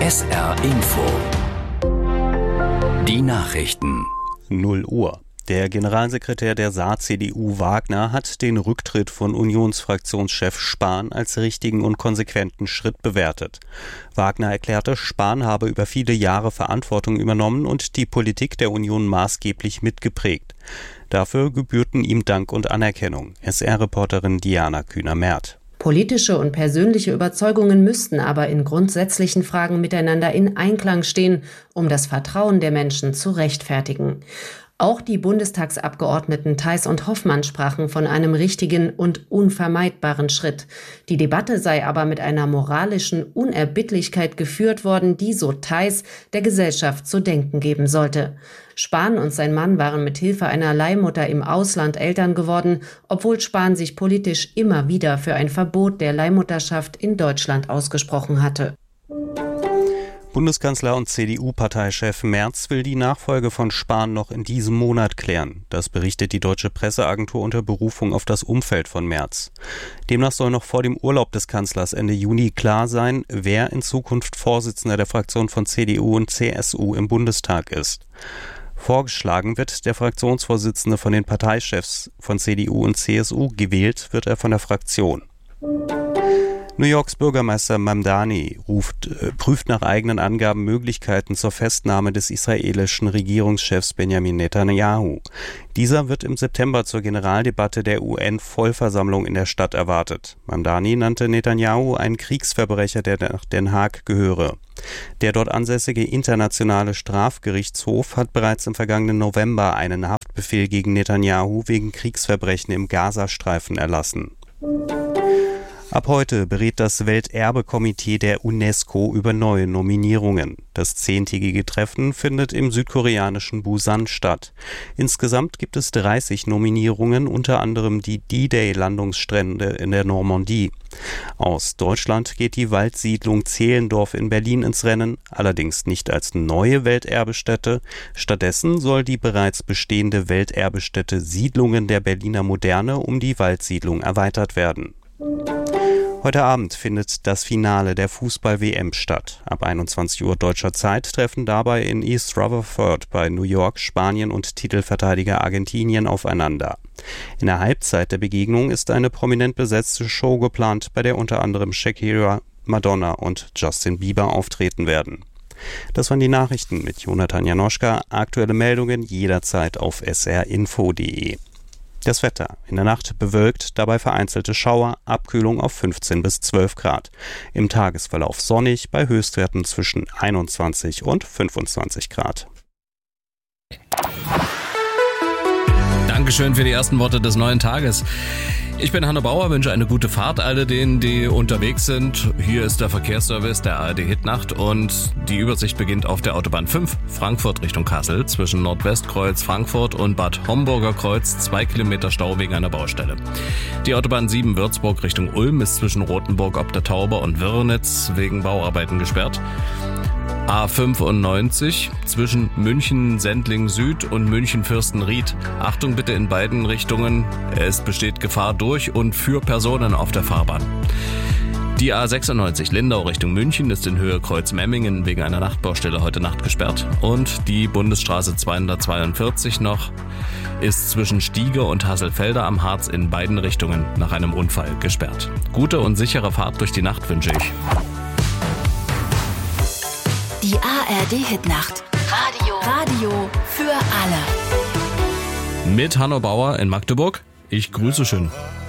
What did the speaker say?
SR Info. Die Nachrichten. 0 Uhr. Der Generalsekretär der Saar-CDU Wagner hat den Rücktritt von Unionsfraktionschef Spahn als richtigen und konsequenten Schritt bewertet. Wagner erklärte, Spahn habe über viele Jahre Verantwortung übernommen und die Politik der Union maßgeblich mitgeprägt. Dafür gebührten ihm Dank und Anerkennung. SR-Reporterin Diana Kühner-Merth. Politische und persönliche Überzeugungen müssten aber in grundsätzlichen Fragen miteinander in Einklang stehen, um das Vertrauen der Menschen zu rechtfertigen. Auch die Bundestagsabgeordneten Theis und Hoffmann sprachen von einem richtigen und unvermeidbaren Schritt. Die Debatte sei aber mit einer moralischen Unerbittlichkeit geführt worden, die, so Theis, der Gesellschaft zu denken geben sollte. Spahn und sein Mann waren mit Hilfe einer Leihmutter im Ausland Eltern geworden, obwohl Spahn sich politisch immer wieder für ein Verbot der Leihmutterschaft in Deutschland ausgesprochen hatte. Bundeskanzler und CDU-Parteichef Merz will die Nachfolge von Spahn noch in diesem Monat klären. Das berichtet die Deutsche Presseagentur unter Berufung auf das Umfeld von Merz. Demnach soll noch vor dem Urlaub des Kanzlers Ende Juni klar sein, wer in Zukunft Vorsitzender der Fraktion von CDU und CSU im Bundestag ist. Vorgeschlagen wird der Fraktionsvorsitzende von den Parteichefs von CDU und CSU, gewählt wird er von der Fraktion. New Yorks Bürgermeister Mamdani prüft nach eigenen Angaben Möglichkeiten zur Festnahme des israelischen Regierungschefs Benjamin Netanyahu. Dieser wird im September zur Generaldebatte der UN-Vollversammlung in der Stadt erwartet. Mamdani nannte Netanyahu einen Kriegsverbrecher, der nach Den Haag gehöre. Der dort ansässige internationale Strafgerichtshof hat bereits im vergangenen November einen Haftbefehl gegen Netanyahu wegen Kriegsverbrechen im Gazastreifen erlassen. Ab heute berät das Welterbekomitee der UNESCO über neue Nominierungen. Das 10-tägige Treffen findet im südkoreanischen Busan statt. Insgesamt gibt es 30 Nominierungen, unter anderem die D-Day-Landungsstrände in der Normandie. Aus Deutschland geht die Waldsiedlung Zehlendorf in Berlin ins Rennen, allerdings nicht als neue Welterbestätte. Stattdessen soll die bereits bestehende Welterbestätte Siedlungen der Berliner Moderne um die Waldsiedlung erweitert werden. Heute Abend findet das Finale der Fußball-WM statt. Ab 21 Uhr deutscher Zeit treffen dabei in East Rutherford bei New York Spanien und Titelverteidiger Argentinien aufeinander. In der Halbzeit der Begegnung ist eine prominent besetzte Show geplant, bei der unter anderem Shakira, Madonna und Justin Bieber auftreten werden. Das waren die Nachrichten mit Jonathan Janoschka. Aktuelle Meldungen jederzeit auf srinfo.de. Das Wetter. In der Nacht bewölkt, dabei vereinzelte Schauer, Abkühlung auf 15 bis 12 Grad. Im Tagesverlauf sonnig, bei Höchstwerten zwischen 21 und 25 Grad. Dankeschön für die ersten Worte des neuen Tages. Ich bin Hanno Bauer, wünsche eine gute Fahrt alle denen, die unterwegs sind. Hier ist der Verkehrsservice der ARD Hitnacht und die Übersicht beginnt auf der Autobahn 5 Frankfurt Richtung Kassel zwischen Nordwestkreuz Frankfurt und Bad Homburger Kreuz 2 Kilometer Stau wegen einer Baustelle. Die Autobahn 7 Würzburg Richtung Ulm ist zwischen Rothenburg ob der Tauber und Wörnitz wegen Bauarbeiten gesperrt. A95 zwischen München-Sendling Süd und München-Fürstenried. Achtung bitte in beiden Richtungen, es besteht Gefahr durch und für Personen auf der Fahrbahn. Die A96 Lindau Richtung München ist in Höhe Kreuz-Memmingen wegen einer Nachtbaustelle heute Nacht gesperrt. Und die Bundesstraße 242 noch ist zwischen Stiege und Hasselfelder am Harz in beiden Richtungen nach einem Unfall gesperrt. Gute und sichere Fahrt durch die Nacht wünsche ich. Die ARD Hitnacht. Radio für alle. Mit Hanno Bauer in Magdeburg. Ich grüße schön.